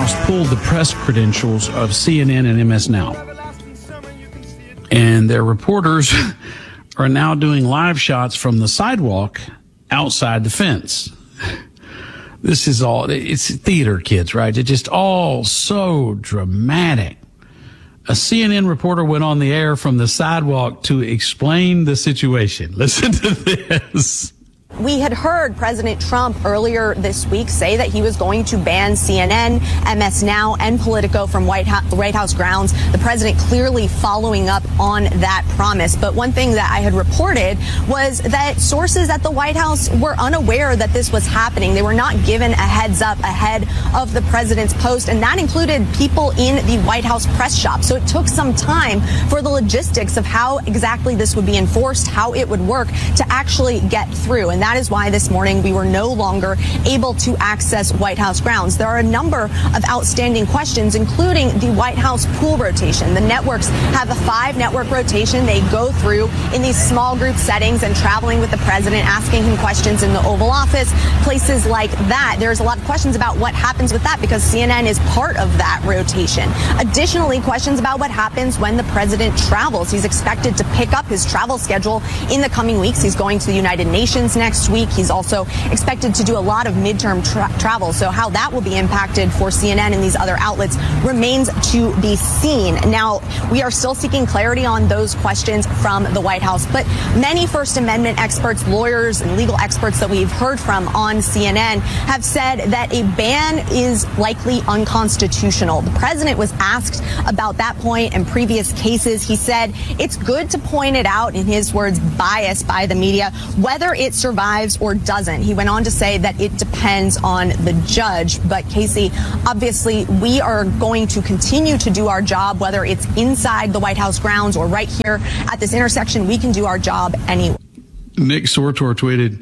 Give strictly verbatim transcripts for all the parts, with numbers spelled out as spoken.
House pulled the press credentials of C N N and M S Now. And their reporters are now doing live shots from the sidewalk outside the fence. This is all, it's theater, kids, right? It's just all so dramatic. A C N N reporter went on the air from the sidewalk to explain the situation. Listen to this. We had heard President Trump earlier this week say that he was going to ban C N N, M S Now, and Politico from White House, White House grounds. The president clearly following up on that promise. But one thing that I had reported was that sources at the White House were unaware that this was happening. They were not given a heads up ahead of the president's post, and that included people in the White House press shop. So it took some time for the logistics of how exactly this would be enforced, how it would work to actually get through. And that is why this morning we were no longer able to access White House grounds. There are a number of outstanding questions, including the White House pool rotation. The networks have a five network rotation. They go through in these small group settings and traveling with the president, asking him questions in the Oval Office, places like that. There's a lot of questions about what happens with that because C N N is part of that rotation. Additionally, questions about what happens when the president travels. He's expected to pick up his travel schedule in the coming weeks. He's going to the United Nations next week. He's also expected to do a lot of midterm tra- travel. So how that will be impacted for C N N and these other outlets remains to be seen. Now, we are still seeking clarity on those questions from the White House. But many First Amendment experts, lawyers, and legal experts that we've heard from on C N N have said that a ban is likely unconstitutional. The president was asked about that point in previous cases. He said it's good to point it out, in his words, bias by the media, whether it survives or doesn't. He went on to say that it depends on the judge. But Casey, obviously, we are going to continue to do our job, whether it's inside the White House grounds or right here at this intersection. We can do our job anyway. Nick Sortor tweeted,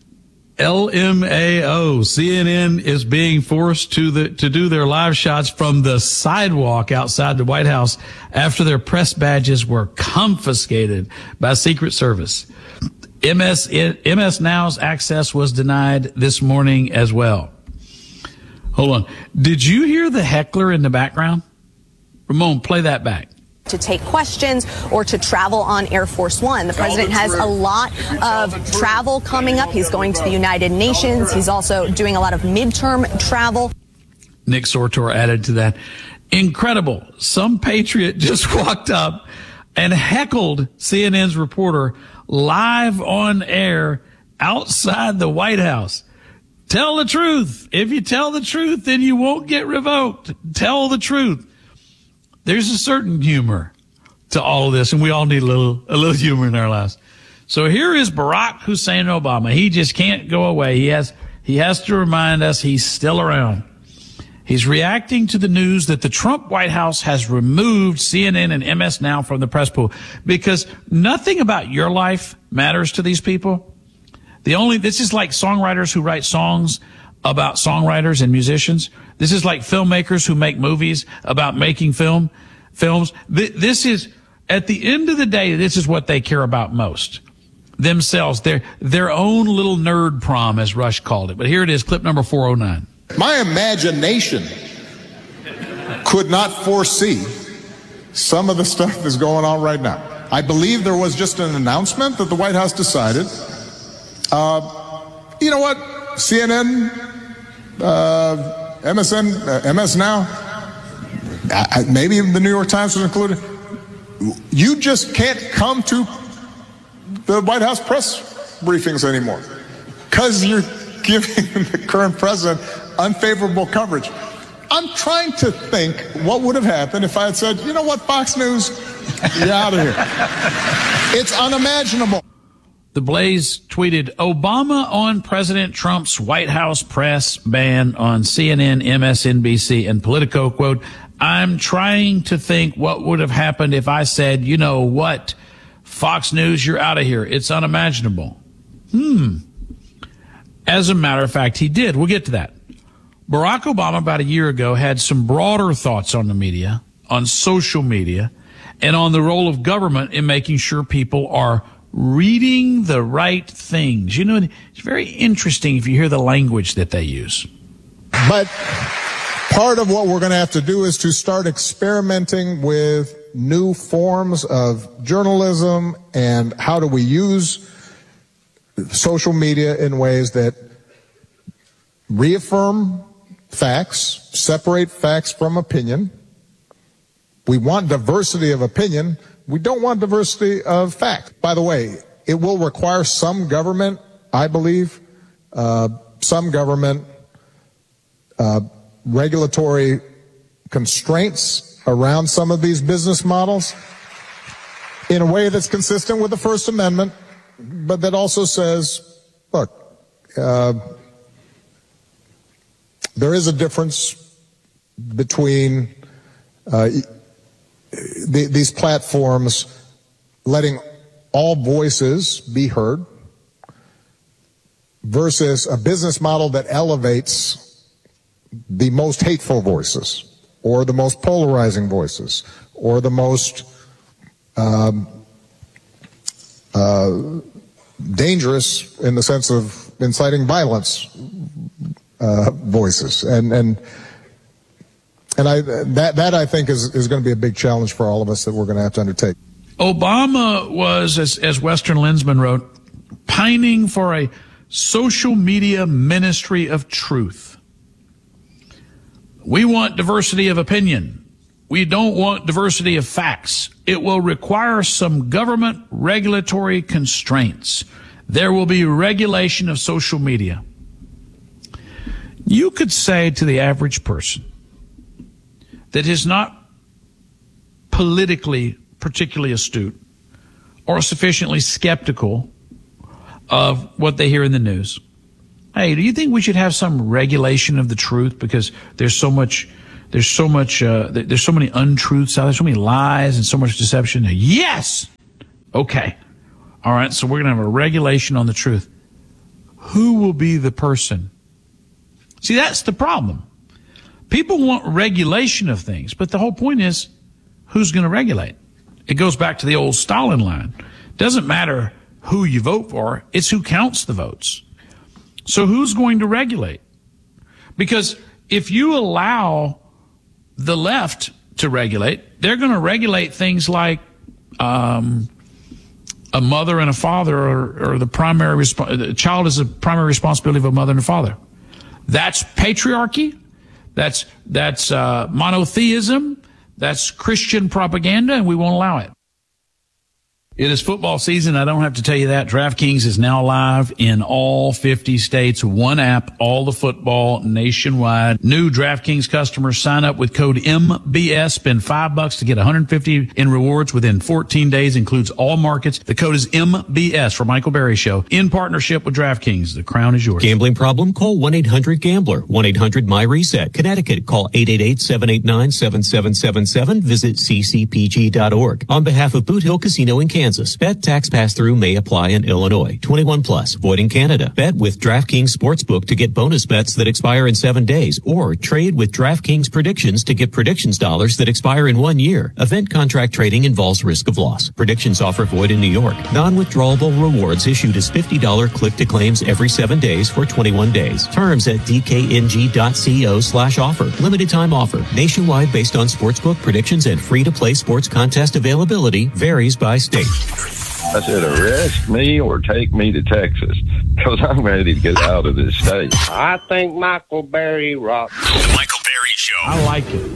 L M A O, C N N is being forced to the to do their live shots from the sidewalk outside the White House after their press badges were confiscated by Secret Service. M S, M S Now's access was denied this morning as well. Hold on. Did you hear the heckler in the background? Ramon, play that back. To take questions or to travel on Air Force One. The president has a lot of travel coming up. He's going to the United Nations. He's also doing a lot of midterm travel. Nick Sortor added to that. Incredible. Some patriot just walked up and heckled C N N's reporter live on air outside the White House. Tell the truth. If you tell the truth, then you won't get revoked. Tell the truth. There's a certain humor to all of this, and we all need a little, a little humor in our lives. So here is Barack Hussein Obama. He just can't go away. He has, he has to remind us he's still around. He's reacting to the news that the Trump White House has removed C N N and M S Now from the press pool because nothing about your life matters to these people. The only, this is like songwriters who write songs about songwriters and musicians. This is like filmmakers who make movies about making film, films. This is, at the end of the day, this is what they care about most. Themselves, their, their own little nerd prom, as Rush called it. But here it is, clip number four oh nine. My imagination could not foresee some of the stuff that's going on right now. I believe there was just an announcement that the White House decided, uh, you know what, C N N, uh, M S N, uh, M S Now, uh, maybe the New York Times was included. You just can't come to the White House press briefings anymore because you're giving the current president unfavorable coverage. I'm trying to think what would have happened if I had said, you know what, Fox News, you're out of here. It's unimaginable. The Blaze tweeted, Obama on President Trump's White House press ban on C N N, M S N B C, and Politico. Quote, I'm trying to think what would have happened if I said, you know what, Fox News, you're out of here. It's unimaginable. Hmm. As a matter of fact, he did. We'll get to that. Barack Obama, about a year ago, had some broader thoughts on the media, on social media, and on the role of government in making sure people are reading the right things. You know, it's very interesting if you hear the language that they use. But Part of what we're going to have to do is to start experimenting with new forms of journalism and how do we use social media in ways that reaffirm facts, separate facts from opinion. We want diversity of opinion. We don't want diversity of fact. By the way, it will require some government, I believe, uh, some government uh, regulatory constraints around some of these business models in a way that's consistent with the First Amendment, but that also says, look, uh, there is a difference between uh, the, these platforms letting all voices be heard versus a business model that elevates the most hateful voices or the most polarizing voices or the most um, uh, dangerous in the sense of inciting violence uh, voices. And and and I that that I think is is going to be a big challenge for all of us that we're going to have to undertake. Obama was, as, as Western Lensman wrote, pining for a social media ministry of truth. We want diversity of opinion. We don't want diversity of facts. It will require some government regulatory constraints. There will be regulation of social media. You could say to the average person that is not politically particularly astute or sufficiently skeptical of what they hear in the news, hey, do you think we should have some regulation of the truth because there's so much, there's so much, uh, there's so many untruths out there, so many lies and so much deception? Yes. Okay. All right. So we're going to have a regulation on the truth. Who will be the person? See, that's the problem. People want regulation of things, but the whole point is who's going to regulate? It goes back to the old Stalin line. Doesn't matter who you vote for. It's who counts the votes. So who's going to regulate? Because if you allow the left to regulate, they're going to regulate things like um, a mother and a father, or, or the primary resp- the child is the primary responsibility of a mother and a father. That's patriarchy. That's that's uh, monotheism. That's Christian propaganda, and we won't allow it. It is football season. I don't have to tell you that. DraftKings is now live in all fifty states. One app, all the football nationwide. New DraftKings customers sign up with code M B S. Spend five bucks to get one hundred fifty in rewards within fourteen days. Includes all markets. The code is M B S for Michael Berry Show in partnership with DraftKings. The crown is yours. Gambling problem? Call one eight hundred gambler. one eight hundred my reset. Connecticut, call eight eight eight, seven eight nine, seven seven seven seven. Visit c c p g dot org. On behalf of Boot Hill Casino in Kansas, bet tax pass-through may apply in Illinois. twenty-one plus, void in Canada. Bet with DraftKings Sportsbook to get bonus bets that expire in seven days, or trade with DraftKings Predictions to get predictions dollars that expire in one year. Event contract trading involves risk of loss. Predictions offer void in New York. Non-withdrawable rewards issued as fifty dollars click-to-claims every seven days for twenty-one days. Terms at d k n g dot co slash offer. Limited time offer. Nationwide based on sportsbook predictions and free-to-play sports contest availability. Varies by state. I said, arrest me or take me to Texas, because I'm ready to get out of this state. I think Michael Berry rocks. The Michael Berry Show. I like it.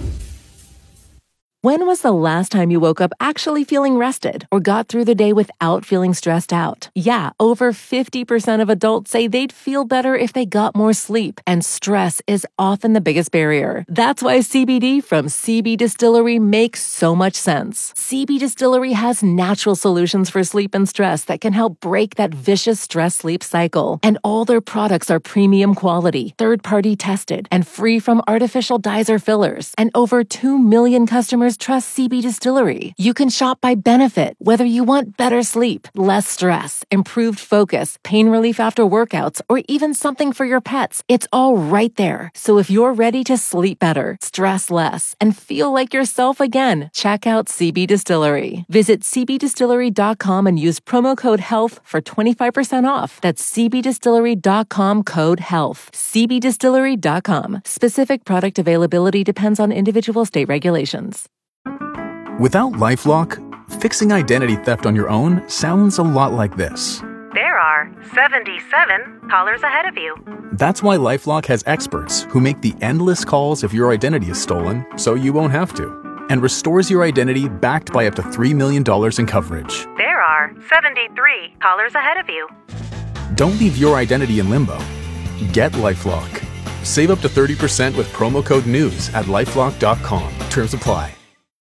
When was the last time you woke up actually feeling rested or got through the day without feeling stressed out? Yeah, over fifty percent of adults say they'd feel better if they got more sleep, and stress is often the biggest barrier. That's why C B D from C B Distillery makes so much sense. C B Distillery has natural solutions for sleep and stress that can help break that vicious stress-sleep cycle. And all their products are premium quality, third-party tested, and free from artificial dyes or fillers. And over two million customers customers trust C B Distillery. You can shop by benefit, whether you want better sleep, less stress, improved focus, pain relief after workouts, or even something for your pets. It's all right there. So if you're ready to sleep better, stress less, and feel like yourself again, check out C B Distillery. Visit c b distillery dot com and use promo code HEALTH for twenty-five percent off. That's c b distillery dot com code HEALTH. c b distillery dot com. Specific product availability depends on individual state regulations. Without LifeLock, fixing identity theft on your own sounds a lot like this. There are seventy-seven callers ahead of you. That's why LifeLock has experts who make the endless calls if your identity is stolen, so you won't have to, and restores your identity backed by up to three million dollars in coverage. There are seventy-three callers ahead of you. Don't leave your identity in limbo. Get LifeLock. Save up to thirty percent with promo code NEWS at lifelock dot com. Terms apply.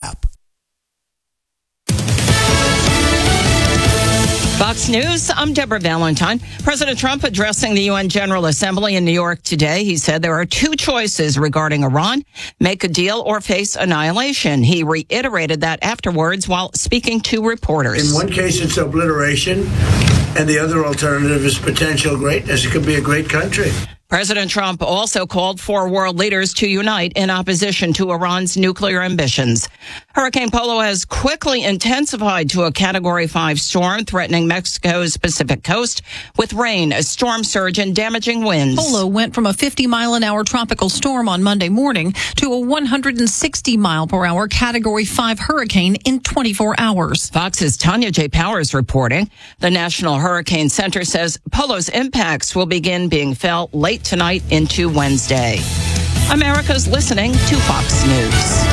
Fox News, I'm Deborah Valentine. President Trump addressing the U N General Assembly in New York today. He said there are two choices regarding Iran, make a deal or face annihilation. He reiterated that afterwards while speaking to reporters. In one case, it's obliteration, and the other alternative is potential greatness. It could be a great country. President Trump also called for world leaders to unite in opposition to Iran's nuclear ambitions. Hurricane Polo has quickly intensified to a Category five storm threatening Mexico's Pacific coast with rain, a storm surge, and damaging winds. Polo went from a fifty mile an hour tropical storm on Monday morning to a one hundred sixty mile per hour Category five hurricane in twenty-four hours. Fox's Tanya J. Powers reporting. The National Hurricane Center says Polo's impacts will begin being felt late tonight into Wednesday. America's listening to Fox News.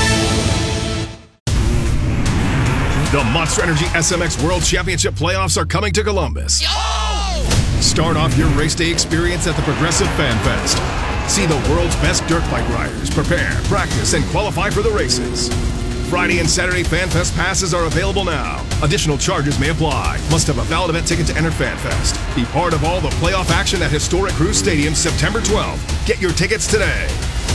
The Monster Energy S M X World Championship playoffs are coming to Columbus. Yo! Start off your race day experience at the Progressive Fan Fest. See the world's best dirt bike riders prepare, practice, and qualify for the races. Friday and Saturday Fan Fest passes are available now. Additional charges may apply. Must have a valid event ticket to enter Fan Fest. Be part of all the playoff action at historic Cruise Stadium September twelfth. Get your tickets today.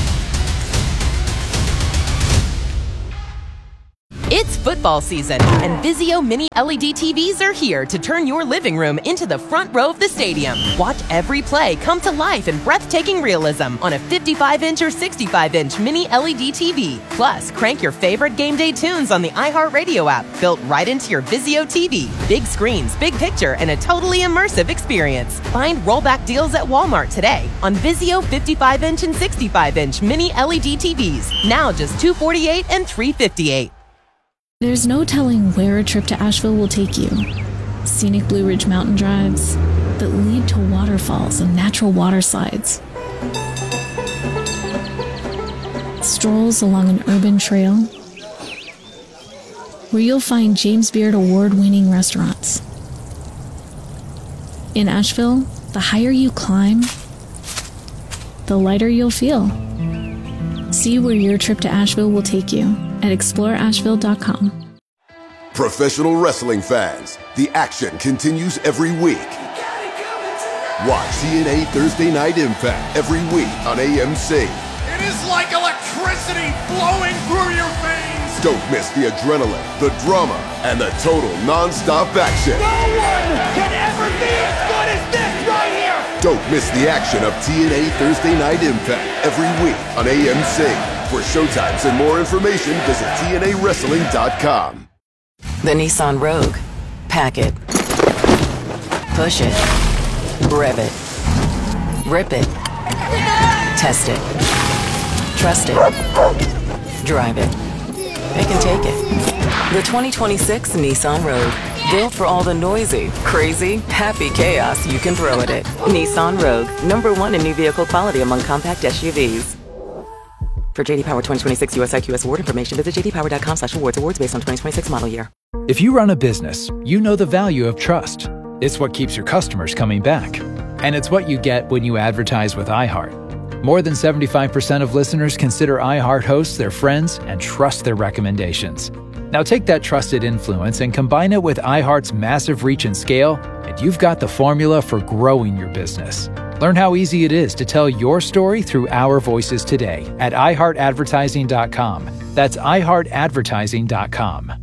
It's football season, and Vizio Mini L E D T Vs are here to turn your living room into the front row of the stadium. Watch every play come to life in breathtaking realism on a fifty-five inch or sixty-five inch Mini L E D T V. Plus, crank your favorite game day tunes on the iHeartRadio app, built right into your Vizio T V. Big screens, big picture, and a totally immersive experience. Find rollback deals at Walmart today on Vizio fifty-five inch and sixty-five inch Mini L E D T Vs. Now just two hundred forty-eight dollars and three hundred fifty-eight dollars. There's no telling where a trip to Asheville will take you. Scenic Blue Ridge mountain drives that lead to waterfalls and natural water slides. Strolls along an urban trail where you'll find James Beard award-winning restaurants. In Asheville, the higher you climb, the lighter you'll feel. See where your trip to Asheville will take you at explore asheville dot com. Professional wrestling fans, the action continues every week. Watch T N A Thursday Night Impact every week on A M C. It is like electricity flowing through your veins. Don't miss the adrenaline, the drama, and the total non-stop action. No one can ever be as good as this right here. Don't miss the action of T N A Thursday Night Impact every week on A M C. For showtimes and more information, visit T N A wrestling dot com. The Nissan Rogue. Pack it. Push it. Rev it. Rip it. Test it. Trust it. Drive it. It can take it. The twenty twenty-six Nissan Rogue. Built for all the noisy, crazy, happy chaos you can throw at it. Nissan Rogue. Number one in new vehicle quality among compact S U Vs. For J D Power twenty twenty-six U S I Q S award information, visit j d power dot com slash awards. Awards based on twenty twenty-six model year. If you run a business, you know the value of trust. It's what keeps your customers coming back. And it's what you get when you advertise with iHeart. More than seventy-five percent of listeners consider iHeart hosts their friends and trust their recommendations. Now take that trusted influence and combine it with iHeart's massive reach and scale, and you've got the formula for growing your business. Learn how easy it is to tell your story through our voices today at i heart advertising dot com. That's i heart advertising dot com.